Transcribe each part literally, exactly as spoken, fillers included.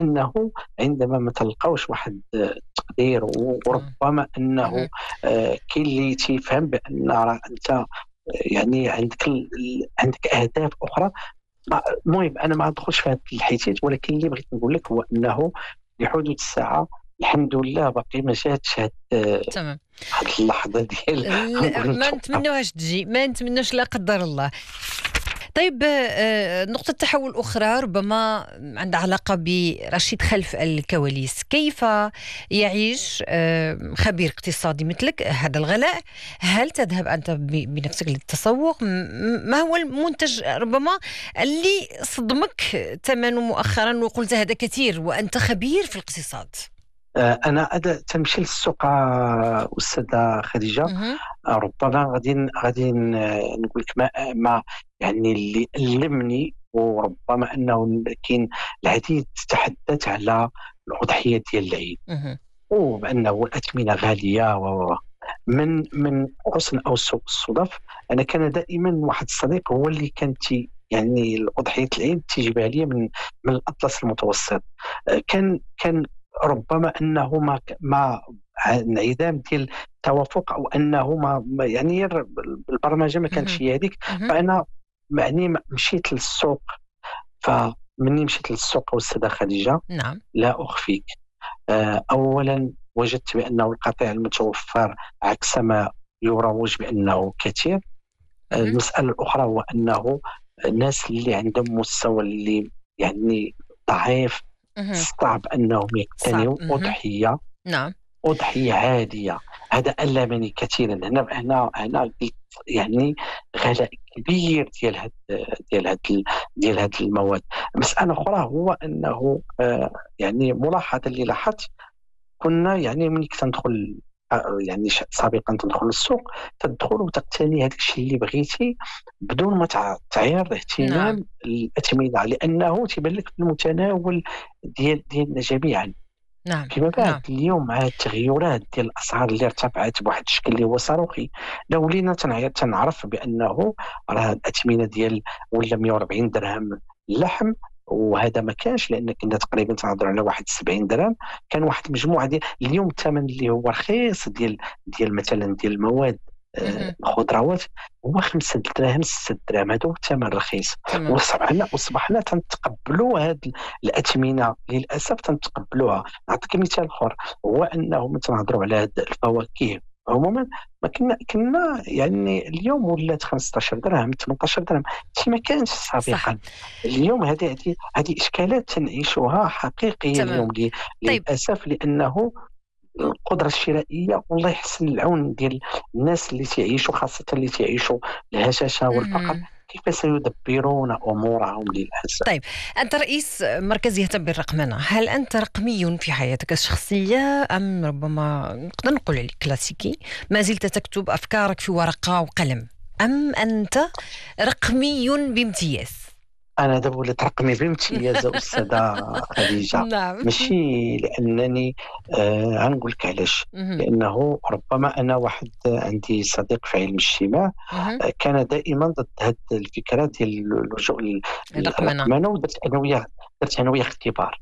أنه عندما ما تلقاوش واحد التقدير، تمام. وربما أنه اهم. آآ كاين اللي تيفهم بأن راه أنت يعني عندك ال ال عندك أهداف أخرى. ما المهم أنا ما غادخلش في هاد الحيتات، ولكن اللي بغيت نقول لك هو أنه لحدود الساعة الحمد لله باقي ما جاتش هاد تمام. هاد اللحظة ديال ال غنقول ما نتوقف. نتمنوهاش تجي، ما نتمنوش لا قدّر الله. طيب آآ نقطة تحوّل أخرى ربما عندها علاقة برشيد خلف الكواليس، كيف يعيش آآ خبير اقتصادي مثلك هذا الغلاء؟ هل تذهب أنت ب بنفسك للتسوق؟ م ما هو المنتج ربما اللي صدمك ثمنه مؤخرًا وقلت هذا كثير وأنت خبير في الاقتصاد؟ آآ أنا أد تنمشي للسوق آه، أستاذة خديجة. اهم. آه، ربما غادي ن غادي ن نقول لك ما ما يعني اللي ألّمني، وربما أنه ن كاين العديد تحدث على الأضحية ديال العيد، اهم. وبأنه الأثمنة غالية و، و، و. من من حُسن أو سوء الصُدف، أنا كان دائمًا واحد الصديق هو اللي كان تي يعني الأضحية العيد تيجيبها ليا من من الأطلس المتوسط. آآ كان كان ربما أنه ما ك ما ع انعدام ديال التوافق، أو أنه ما ما يعني الر البرمجة ما اهم. كانتش هي هذيك. اهم. فأنا يعني م مشيت للسوق. فمني مشيت للسوق أستاذة خديجة، نعم. لا أخفيك، آآ أولًا وجدت بأنه القطيع المتوفر عكس ما يروج بأنه كثير. آآ اهم. المسألة الأخرى هو أنه الناس اللي عندهم مستوى اللي يعني ضعيف اهم. صعب أنهم صعب. يقتنيوا اهم. أضحية نعم. أضحية عادية. هذا ألمني كثيرًا. هنا هنا هنا قلت يعني غلاء كبير ديال هاد ديال هاد ال ديال هاد المواد. مسألة أخرى هو أنه آآ يعني ملاحظة اللي لاحظت، كنا يعني ملي كنت ندخل أ يعني ش سابقًا تدخل للسوق، تدخل وتقتني هاداك الشي اللي بغيتي بدون ما تع تعير نعم. اهتمام الأثمنة، لأنه تيبان لك في المتناول ديال ديالنا جميعًا. نعم. فيما بعد نعم. اليوم مع التغيرات ديال الأسعار اللي ارتفعت بواحد الشكل اللي هو صاروخي، لا ولينا تنع تنعرف بأنه راه الأثمنة ديال ولا مية وربعين درهم اللحم، وهذا ما كانش، لأن كنا تقريبا تنهضروا على واحد سبعين درهم. كان واحد المجموعة ديال اليوم الثمن اللي هو رخيص ديال ديال مثلًا ديال المواد، آآ اهم. الخضروات، هو خمسة دراهم ستة دراهم، هذا هو الثمن الرخيص. تمام. وصبحنا وصبحنا تنتقبلوا هاد الأثمنة، للأسف تنتقبلوها. نعطيك مثال آخر، هو أنه ملي تنهضروا على هاد الفواكه عمومًا، ما كنا كنا يعني اليوم ولات خمسطاش درهم ثمنطاش درهم، شي ما كانش صح. سابقًا. اليوم هذه هذه هذه إشكالات تنعيشها حقيقية تمام. اليوم، ل طيب. للأسف، لأنه القدرة الشرائية والله يحسن العون ديال الناس اللي تيعيشوا، خاصةً اللي تيعيشوا الهشاشة والفقر، اهم. كيف سيدبرون أمورهم للأسف. طيب، أنت رئيس مركز يهتم بالرقمنة، هل أنت رقمي في حياتك الشخصية أم ربما نقدر نقول عليك كلاسيكي، ما زلت تكتب أفكارك في ورقة وقلم، أم أنت رقمي بامتياز؟ أنا دابا وليت رقمي بامتياز أستاذة خديجة. نعم. ماشي لأنني آآ غنقول لك علاش، اهم. لأنه ربما أنا واحد عندي صديق في علم الاجتماع، اهم. آآ كان دائمًا ضد هاد الفكرة ديال اللجوء لل الرقمنة. للرقمنة، ودرت أنا وياه درت أنا وياه اختبار.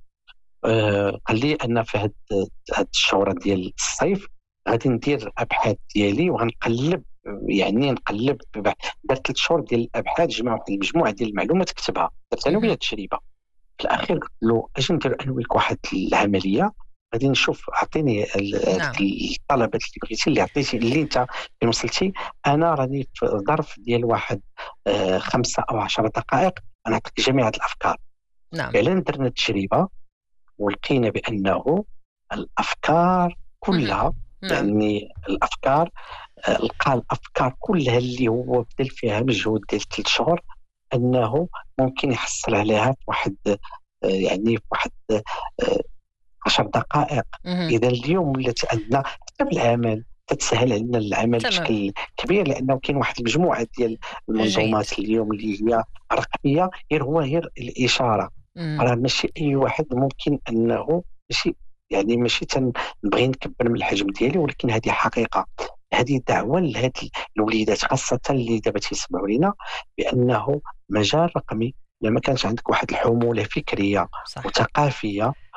آآ قال لي أن في هاد هاد الشهورة ديال الصيف غادي ندير الأبحاث ديالي وغنقلّب، يعني نقلّب ب درت ثلاث شهور ديال الأبحاث، جمع واحد المجموعة ديال المعلومات كتبها، درت أنا وياه اهم. التجربة. في الأخير قلت له أجي نديرو أنا وياك واحد العملية، غادي نشوف أعطيني ال هاديك نعم. الطلبات اللي بغيتي اللي عطيتي اللي أنت فين وصلتي، أنا راني في ظرف ديال واحد آآ خمسة أو عشر دقائق غنعطيك جميع هاد الأفكار. نعم. فعلًا درنا التجربة ولقينا بأنه الأفكار اهم. كلها، نعم. يعني الأفكار، آآ لقى الأفكار كلها اللي هو بذل فيها مجهود ديال ثلاث شهور، أنه ممكن يحصل عليها في واحد آآ يعني في واحد آآ عشر دقائق. اهم. إذا اليوم ولات عندنا حتى بالعمل تتسهل علينا العمل تمام. بشكل كبير، لأنه كاين واحد المجموعة ديال جيد. المنظومات اليوم اللي هي رقمية، غير هو غير الإشارة. إمم. راه ماشي أي واحد ممكن أنه ماشي، يعني ماشي تنبغي نكبّر من الحجم ديالي، ولكن هذه حقيقة. هذه دعوة لهاد ال الوليدات خاصةً اللي دابا تيسمعوا لينا، بأنه مجال رقمي إلا ما كانش عندك واحد الحمولة فكرية صح. وثقافية